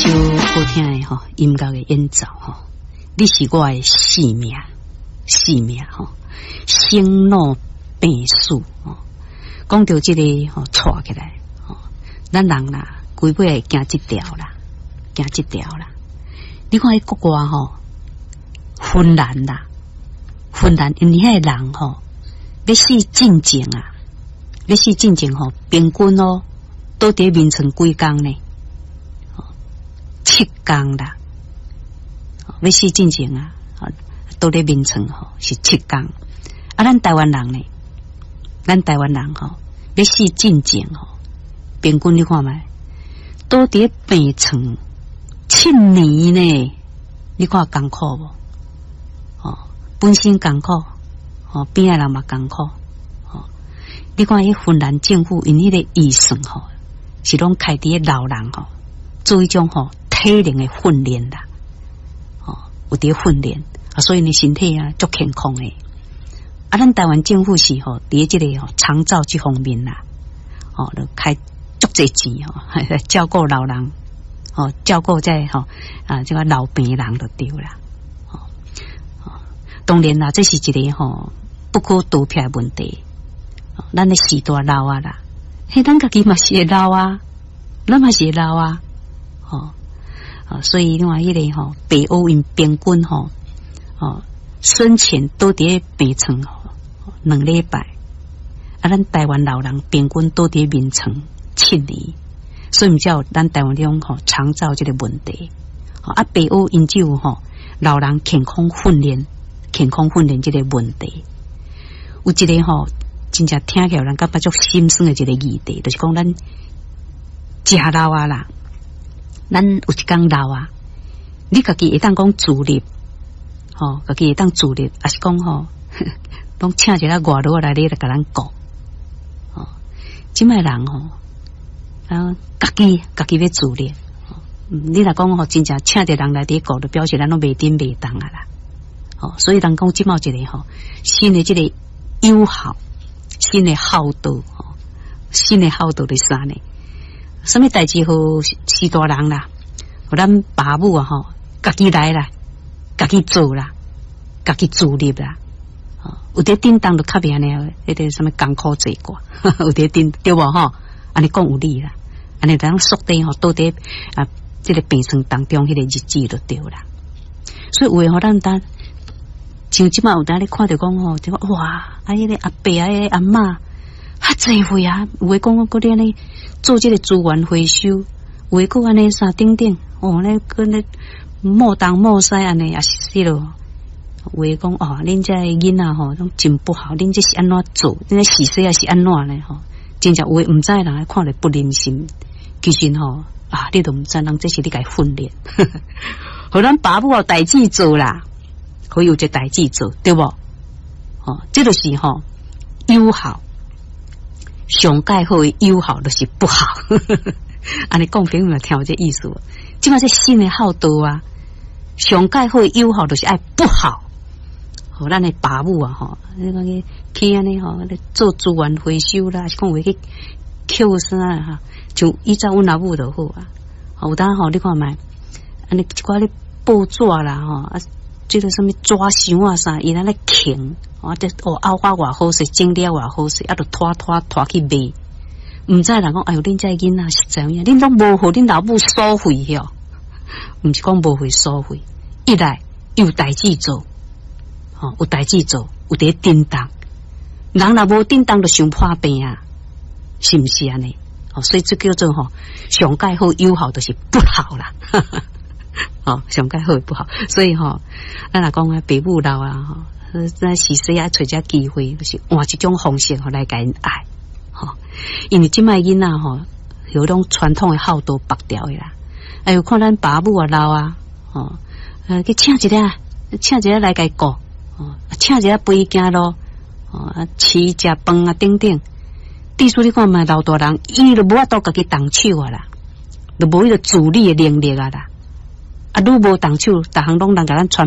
首好听的吼音乐的演奏吼，你是我的性命，性命吼，生老病死吼。讲到这个吼，错起来吼，咱人啦，规辈会惊这条啦，惊这条啦。你看迄国外吼，芬兰啦，芬兰因遐人吼，要死进前啊，要死进前吼，平均哦，都伫眠床几工呢？7工啦，要死进前啊，都伫眠床吼是7工。啊，咱台湾人呢，咱台湾人吼，要死进前吼，平均你看觅，都伫病床7年呢。你看艰苦无？哦，本身艰苦，哦，边仔人嘛艰苦，哦，你看迄芬兰政府因迄个预算吼，是拢开伫老人吼，做一种吼体能的训练啦，哦，有伫训练啊，所以呢身体啊足健康诶。啊，咱台湾政府是吼伫即个吼长照这方面啦，哦，就开足侪钱吼，照顾老人。哦，照顾在吼这个老病人就对啦。哦，当然啦，这是一个吼不可杜撇的问题。咱的时代老啊啦，嘿，咱家己嘛是会老啊，咱嘛是会老啊。所以另外迄个吼北欧因平均吼生前都伫病床吼2礼拜，啊，咱台湾老人平均都伫眠床7年。所以毋才有咱台湾这种吼长照这个问题，啊北欧因只有吼老人健康训练这个问题，有一个吼真正听起来人感觉足心酸的一个议题，就是讲咱食老啊啦，咱有一天老啊，你家己会当讲自立，吼家己会当自立，还是讲吼拢请一个外劳来咧甲咱顾，即卖人吼。家己要自立，你若讲吼，真正请着人来伫顾，就表示咱拢袂顶袂当啊啦。所以人讲即卖一个吼，新的这个友好，新的孝道，新的孝道是啥呢？什么代志好是大人啦，互咱爸母啊吼，家己来啦，家己做啦，家己自立啦。有伫叮当就较别呢，迄个什么艰苦做过，有伫叮对无吼？安尼讲有理啦，安尼咱缩短吼，倒伫这个病床当中迄个日子就对啦。所以有诶吼，咱像即摆有当咧看着讲吼，就讲哇，迄个阿伯啊，迄个阿嬷，哈济岁啊，有诶讲嗰啲安尼做即个资源回收，有诶个安尼啥等等，咧个咧莫东莫西安尼也是咯。有诶讲恁这囡仔吼，拢真不好，恁这是安怎做？恁这洗洗也是安怎咧吼？真正有诶毋知人看了不忍心，其实吼你都毋知人这是你家训练，互咱爸母有代志做啦，可以有一个代志做，对无？这就是吼友好，上介好诶友好就是不好，安尼讲朋友听有这意思，即摆这新诶孝道啊，上介好诶友好就是爱不好。互咱诶爸母啊吼，你讲去安尼吼，做资源回收啦，是讲会去捡啥哈？就依照阮阿母就好啊。有当吼，你看觅，安尼一寡咧报纸啦吼，即个什么纸箱啊啥，伊安尼轻，这凹花偌好势，整理偌好势，就拖去卖。毋知人讲，哎哟，恁这囡仔是怎样？恁拢无互恁老母收费哟？毋是讲无会收费，一来有代志做。有代志做，有伫叮当，人若无叮当就想破病啊，是毋是安尼？所以这叫做上介好友好就是不好啦，上介好不好，所以咱若讲爸母老啊，咱是时啊找只机会，就是换一种方式来甲因爱，因为即摆囡仔有种传统的孝道拔掉的啦，哎呦，看咱爸母啊老啊，去请一个来甲顾。请一个陪行咯，饲食饭啊等等。地处你看嘛，老大人伊就无法度家己动手啊啦，就无迄个自理的能力啊啦。愈无动手，逐项拢人甲咱传。